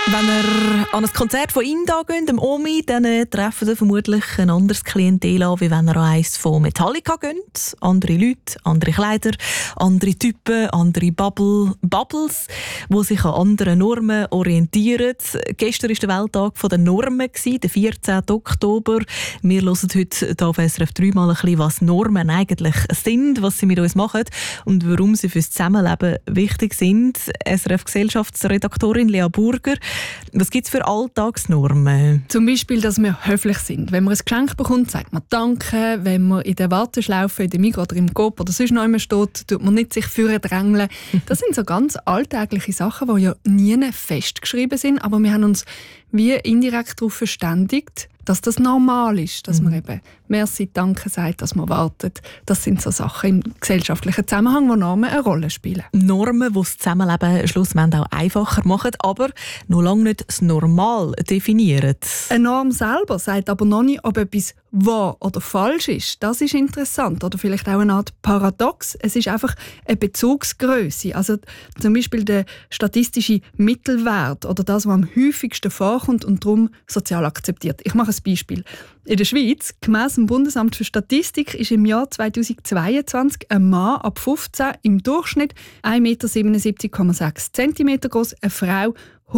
Wenn ihr an ein Konzert von Inda geht, dem Omi, dann treffen ihr vermutlich ein anderes Klientel an, wie wenn ihr an eins von Metallica geht. Andere Leute, andere Kleider, andere Typen, andere Bubbles, die sich an anderen Normen orientieren. Gestern war der Welttag der Normen, der 14. Oktober. Wir hören heute hier auf SRF 3 mal ein bisschen, was Normen eigentlich sind, was sie mit uns machen und warum sie fürs Zusammenleben wichtig sind. SRF-Gesellschaftsredaktorin Lea Burger. Was gibt es für Alltagsnormen? Zum Beispiel, dass wir höflich sind. Wenn man ein Geschenk bekommt, sagt man Danke. Wenn man in der Warteschlaufe, in der Migros oder im Coop oder sonst noch immer steht, tut man nicht sich drängeln. Das sind so ganz alltägliche Sachen, die ja nie festgeschrieben sind. Aber wir haben uns wie indirekt darauf verständigt, dass das normal ist, dass man eben Merci, Danke sagt, dass man wartet. Das sind so Sachen im gesellschaftlichen Zusammenhang, wo Normen eine Rolle spielen. Normen, die das Zusammenleben schlussendlich auch einfacher machen, aber noch lange nicht das Normal definieren. Eine Norm selber sagt aber noch nicht, ob etwas wahr oder falsch ist. Das ist interessant oder vielleicht auch eine Art Paradox. Es ist einfach eine Bezugsgröße. Also zum Beispiel der statistische Mittelwert oder das, was am häufigsten vorkommt und darum sozial akzeptiert. Ich mache ein Beispiel. In der Schweiz, gemäss dem Bundesamt für Statistik, ist im Jahr 2022 ein Mann ab 15 im Durchschnitt 1,77,6 cm groß, eine Frau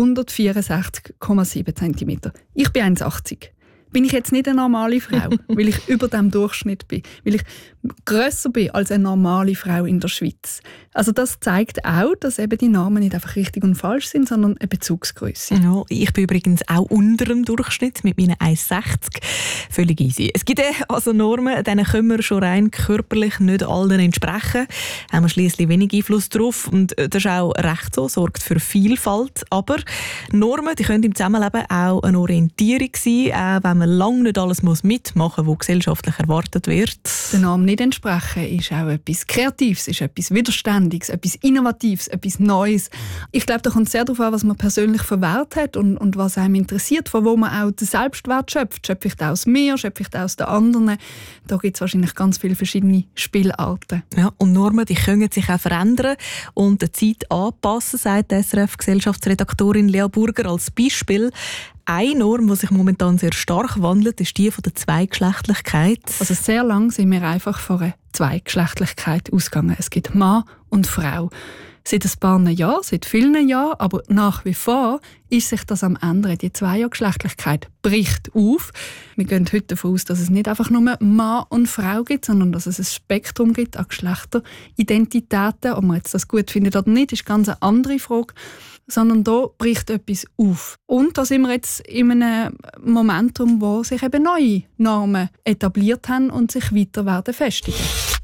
164,7 cm. Ich bin 1,80. Bin ich jetzt nicht eine normale Frau, weil ich über dem Durchschnitt bin, weil ich grösser bin als eine normale Frau in der Schweiz. Also das zeigt auch, dass eben die Normen nicht einfach richtig und falsch sind, sondern eine Bezugsgröße. Ja, ich bin übrigens auch unter dem Durchschnitt mit meinen 1,60. Völlig easy. Es gibt also Normen, denen können wir schon rein körperlich nicht allen entsprechen. Haben wir schliesslich wenig Einfluss drauf und das ist auch recht so, sorgt für Vielfalt. Aber Normen, die können im Zusammenleben auch eine Orientierung sein, auch wenn man lange nicht alles mitmachen muss, was gesellschaftlich erwartet wird. Der Norm nicht entsprechen ist auch etwas Kreatives, ist etwas Widerständiges, etwas Innovatives, etwas Neues. Ich glaube, da kommt es sehr darauf an, was man persönlich für Wert hat und was einem interessiert, von wo man auch den Selbstwert schöpft. Schöpfe ich den aus mir, schöpfe ich den aus den anderen? Da gibt es wahrscheinlich ganz viele verschiedene Spielarten. Ja, und Normen, die können sich auch verändern und der Zeit anpassen, sagt die SRF-Gesellschaftsredaktorin Lea Burger als Beispiel. Eine Norm, die sich momentan sehr stark wandelt, ist die von der Zweigeschlechtlichkeit. Also sehr lang sind wir einfach von einer Zweigeschlechtlichkeit ausgegangen. Es gibt Mann und Frau. Seit ein paar Jahren, seit vielen Jahren, aber nach wie vor ist sich das am ändern. Die Zweiergeschlechtlichkeit bricht auf. Wir gehen heute davon aus, dass es nicht einfach nur Mann und Frau gibt, sondern dass es ein Spektrum gibt an Geschlechteridentitäten. Ob man jetzt das gut findet oder nicht, ist ganz eine andere Frage. Sondern da bricht etwas auf. Und da sind wir jetzt in einem Momentum, wo sich eben neue Normen etabliert haben und sich weiter werden festigen.